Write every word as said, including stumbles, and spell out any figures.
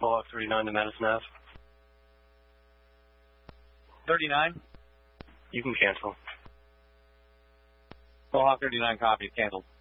Mohawk thirty-nine to Madison Ave. thirty-nine? You can cancel. Mohawk thirty-nine, copy, canceled.